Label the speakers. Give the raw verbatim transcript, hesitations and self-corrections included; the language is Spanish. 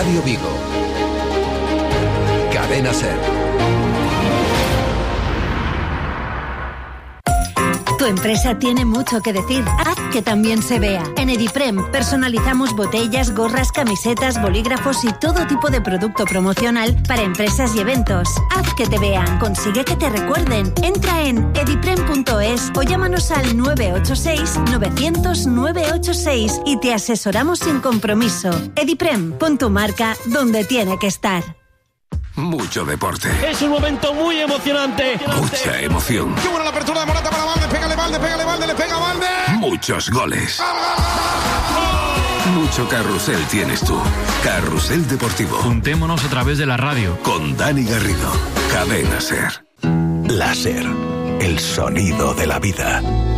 Speaker 1: Radio Vigo. Cadena SER.
Speaker 2: Tu empresa tiene mucho que decir. Haz que también se vea. En Ediprem personalizamos botellas, gorras, camisetas, bolígrafos y todo tipo de producto promocional para empresas y eventos. Haz que te vean. Consigue que te recuerden. Entra en ediprem punto es o llámanos al nueve ocho seis, novecientos, nueve ocho seis y te asesoramos sin compromiso. Ediprem, pon tu marca donde tiene que estar.
Speaker 3: Mucho deporte.
Speaker 4: Es un momento muy emocionante.
Speaker 3: Mucha emoción.
Speaker 5: Qué buena la apertura de Morata para Valde. Pégale Valde, pégale Valde, le pega Valde.
Speaker 3: Muchos goles. Mucho carrusel tienes tú. Carrusel Deportivo.
Speaker 6: Juntémonos a través de la radio.
Speaker 3: Con Dani Garrido. Cadena SER.
Speaker 7: La SER. El sonido de la vida.